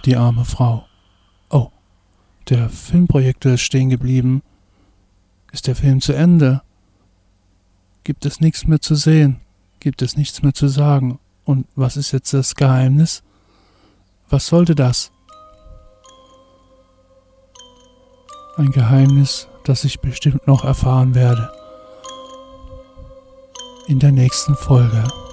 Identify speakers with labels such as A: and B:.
A: die arme Frau. Oh, der Filmprojektor ist stehen geblieben. Ist der Film zu Ende? Gibt es nichts mehr zu sehen? Gibt es nichts mehr zu sagen? Und was ist jetzt das Geheimnis? Was sollte das? Ein Geheimnis, das ich bestimmt noch erfahren werde. In der nächsten Folge.